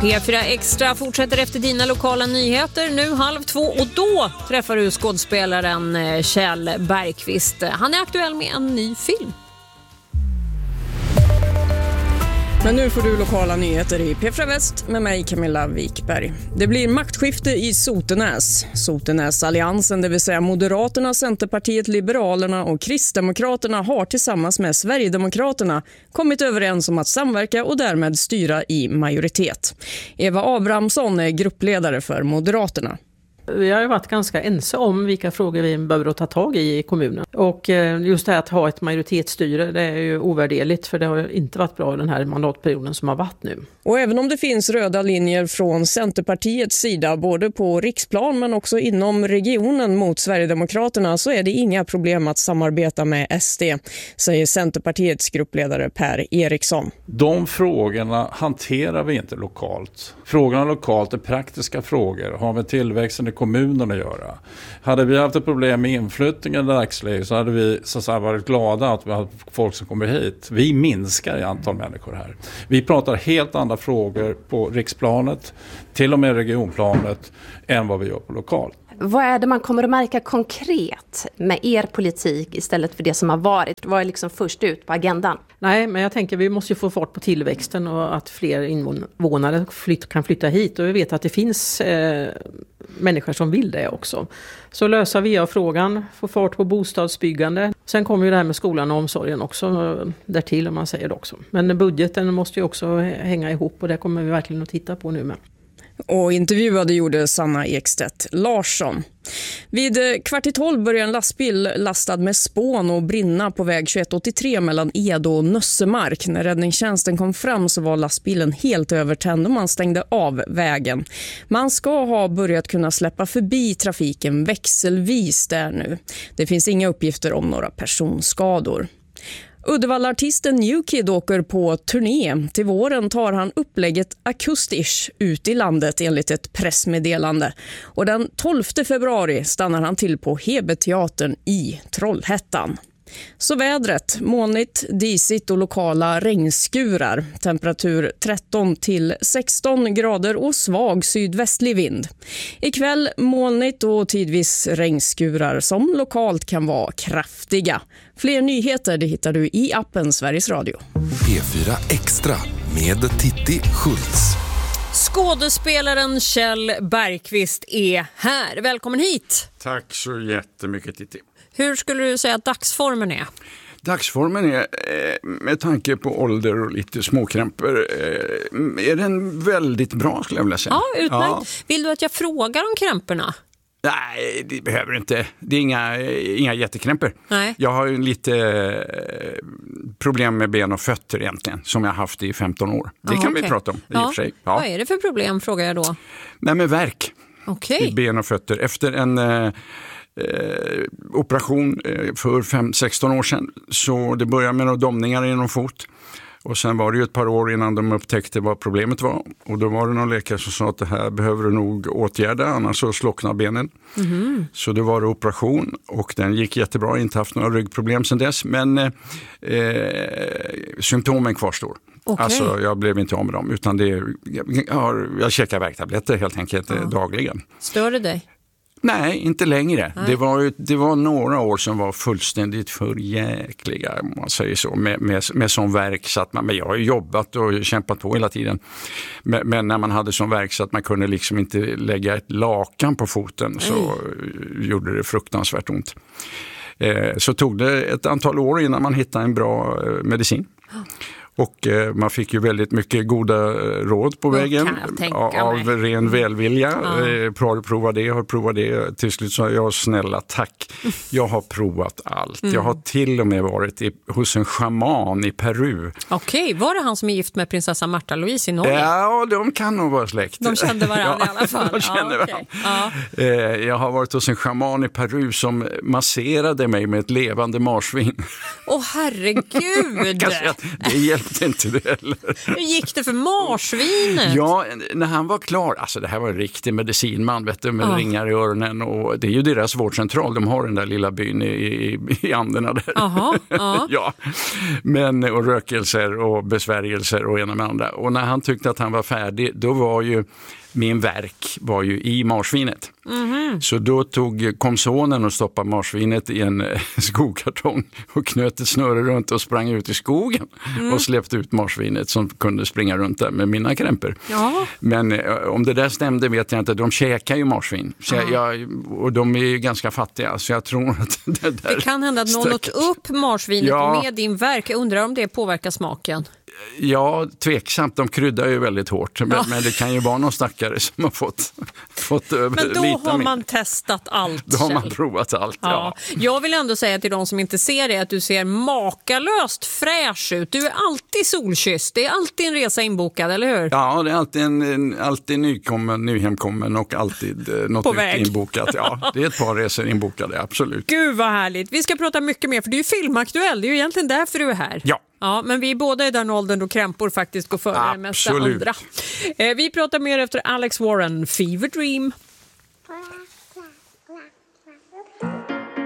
P4 Extra fortsätter efter dina lokala nyheter nu 1:30 och då träffar du skådespelaren Kjell Bergqvist. Han är aktuell med en ny film. Men nu får du lokala nyheter i P4 Väst med mig Camilla Wikberg. Det blir maktskifte i Sotenäs. Sotenäs-alliansen, det vill säga Moderaterna, Centerpartiet, Liberalerna och Kristdemokraterna har tillsammans med Sverigedemokraterna kommit överens om att samverka och därmed styra i majoritet. Eva Abrahamsson är gruppledare för Moderaterna. Vi har ju varit ganska ense om vilka frågor vi behöver ta tag i kommunen. Och just det här att ha ett majoritetsstyre, det är ju ovärderligt, för det har inte varit bra den här mandatperioden som har varit nu. Och även om det finns röda linjer från Centerpartiets sida både på riksplan men också inom regionen mot Sverigedemokraterna så är det inga problem att samarbeta med SD, säger Centerpartiets gruppledare Per Eriksson. De frågorna hanterar vi inte lokalt. Frågorna lokalt är praktiska frågor, har med tillväxten i kommunen att göra. Hade vi haft ett problem med inflyttningen i dagsläget så hade vi så att säga varit glada att vi har folk som kommer hit. Vi minskar i antal människor här. Vi pratar helt andra frågor på riksplanet, till och med regionplanet, än vad vi gör på lokalt. Vad är det man kommer att märka konkret med er politik istället för det som har varit? Vad är liksom först ut på agendan? Nej, men jag tänker vi måste ju få fart på tillväxten och att fler invånare kan flytta hit. Och vi vet att det finns människor som vill det också. Så lösa VA-frågan, få fart på bostadsbyggande. Sen kommer ju det här med skolan och omsorgen också därtill, om man säger det också. Men budgeten måste ju också hänga ihop och det kommer vi verkligen att titta på nu med. Och intervjuade gjorde Sanna Ekstedt Larsson. Vid 11:15 började en lastbil lastad med spån och brinna på väg 2183 mellan Edo och Nössemark. När räddningstjänsten kom fram så var lastbilen helt övertänd och man stängde av vägen. Man ska ha börjat kunna släppa förbi trafiken växelvis där nu. Det finns inga uppgifter om några personskador. Uddevalla-artisten New Kid åker på turné. Till våren tar han upplägget Akustisch ut i landet enligt ett pressmeddelande. Och den 12 februari stannar han till på Hebe-teatern i Trollhättan. Så vädret, molnigt, disigt och lokala regnskurar. Temperatur 13 till 16 grader och svag sydvästlig vind. Ikväll molnigt och tidvis regnskurar som lokalt kan vara kraftiga. Fler nyheter det hittar du i appen Sveriges Radio. P4 Extra med Titti Schultz. Skådespelaren Kjell Bergqvist är här. Välkommen hit. Tack så jättemycket, Titti. Hur skulle du säga att dagsformen är? Dagsformen är, med tanke på ålder och lite småkrämpor, är den väldigt bra skulle jag vilja säga. Ja, utmärkt. Ja. Vill du att jag frågar om krämporna? Nej, det behöver inte. Det är inga jättekrämpor. Nej. Jag har ju lite problem med ben och fötter egentligen, som jag har haft i 15 år. Det kan vi prata om i och för sig. Ja. Vad är det för problem, frågar jag då? Nej, med värk i ben och fötter. Efter en operation för 5-16 år sedan. Så det började med några domningar i någon fot. Och sen var det ju ett par år innan de upptäckte vad problemet var. Och då var det någon läkare som sa att det här behöver du nog åtgärda, annars så slocknar benen. Mm. Så det var operation och den gick jättebra, inte haft några ryggproblem sedan dess. Men symptomen kvarstår. Okay. Alltså jag blev inte av med dem, utan jag käkar värktabletter helt enkelt dagligen. Stör det dig? Nej, inte längre. Det var några år som var fullständigt förjäkliga, om man säger så, med sån verk så att men jag har ju jobbat och kämpat på hela tiden. Men när man hade sån verk så att man kunde liksom inte lägga ett lakan på foten så gjorde det fruktansvärt ont. Så tog det ett antal år innan man hittade en bra medicin. Och man fick ju väldigt mycket goda råd på vägen av ren välvilja. Har provat det. Till slut sa jag, snälla tack. Jag har provat allt. Jag har till och med varit hos en shaman i Peru. Okej, var det han som är gift med prinsessa Märta Louise i Norge? Ja, de kan nog vara släkt. De kände varandra i alla fall. De kände varandra. Jag har varit hos en shaman i Peru som masserade mig med ett levande marsvin. Åh herregud! Det hjälpte tänkte inte det heller. Hur gick det för marsvinet? Ja, när han var klar, alltså det här var en riktig medicinman, vet du, med ringar i öronen, och det är ju deras vårdcentral, de har den där lilla byn i Anderna där. Ja. Men, och rökelser och besvärjelser och ena med andra. Och när han tyckte att han var färdig, då var ju min verk var ju i marsvinet. Så då kom sonen och stoppade marsvinet i en skokartong och knöt ett snöre runt och sprang ut i skogen och släppte ut marsvinet som kunde springa runt där med mina krämpor. Ja. Men om det där stämde vet jag inte. De käkar ju marsvin. Och de är ju ganska fattiga, så jag tror att det kan hända att någon åt upp marsvinet med din verk. Jag undrar om det påverkar smaken. Ja, tveksamt. De kryddar ju väldigt hårt. Men det kan ju vara någon stackare som har fått över men då lite har man testat allt. Då har man provat allt, ja. Jag vill ändå säga till de som inte ser det att du ser makalöst fräsch ut. Du är alltid solkysst. Det är alltid en resa inbokad, eller hur? Ja, det är alltid nyhemkommen och alltid något nytt inbokat. Ja, det är ett par resor inbokade, absolut. Gud vad härligt. Vi ska prata mycket mer, för du är ju filmaktuell. Det är ju egentligen därför du är här. Ja, men vi är båda i den åldern då krämpor faktiskt går före det mesta andra. Vi pratar mer efter Alex Warren, Fever Dream.